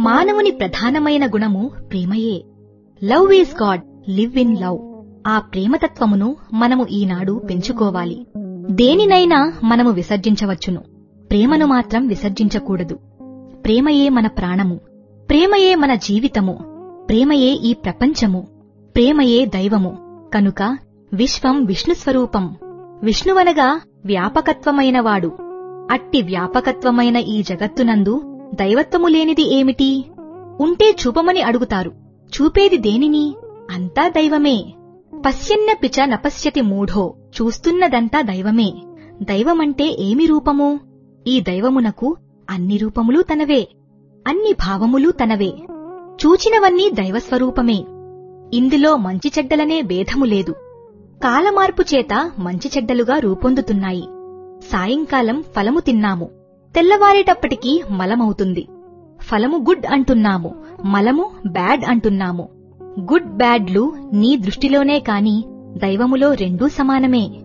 మానవుని ప్రధానమైన గుణము ప్రేమయే. Love is God, live in love. ఆ ప్రేమతత్వమును మనము ఈనాడు పెంచుకోవాలి. దేనినైనా మనము విసర్జించవచ్చును, ప్రేమను మాత్రం విసర్జించకూడదు. ప్రేమయే మన ప్రాణము, ప్రేమయే మన జీవితము, ప్రేమయే ఈ ప్రపంచము, ప్రేమయే దైవము. కనుక విశ్వం విష్ణుస్వరూపం. విష్ణువనగా వ్యాపకత్వమైనవాడు. అట్టి వ్యాపకత్వమైన ఈ జగత్తునందు దైవత్వము లేనిది ఏమిటి? ఉంటే చూపమని అడుగుతారు. చూపేది దేనిని? అంతా దైవమే. పశ్యన్నపి చ నపశ్యతి మూఢో. చూస్తున్నదంతా దైవమే. దైవమంటే ఏమి రూపము? ఈ దైవమునకు అన్ని రూపములు తనవే, అన్ని భావములు తనవే. చూచినవన్నీ దైవస్వరూపమే. ఇందులో మంచి చెడ్డలనే భేదము లేదు. కాలమార్పు చేత మంచి చెడ్డలుగా రూపొందుతున్నాయి. సాయంకాలం ఫలము తిన్నాము, తెల్లవారేటప్పటికీ మలమవుతుంది. ఫలము గుడ్ అంటున్నాము, మలము బ్యాడ్ అంటున్నాము. గుడ్ బ్యాడ్లు నీ దృష్టిలోనే కాని దైవములో రెండూ సమానమే.